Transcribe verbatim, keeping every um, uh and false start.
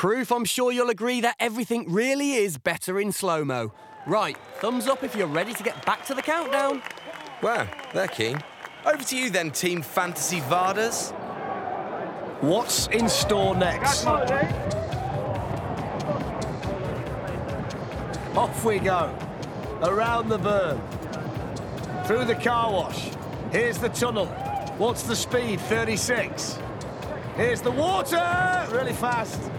Proof I'm sure you'll agree that everything really is better in slow-mo. Right, thumbs up if you're ready to get back to the countdown. Wow, they're keen. Over to you then, Team Fantasy Vardas. What's in store next? Off we go. Around the berm. Through the car wash. Here's the tunnel. What's the speed? thirty-six. Here's the water! Really fast.